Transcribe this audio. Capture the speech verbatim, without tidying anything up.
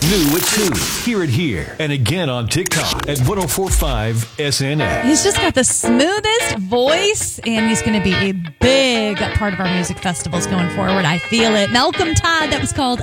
New at two. Hear it here and again on TikTok at ten forty-five S N A. He's just got the smoothest voice, and he's going to be a big part of our music festivals going forward. I feel it. Malcolm Todd, that was called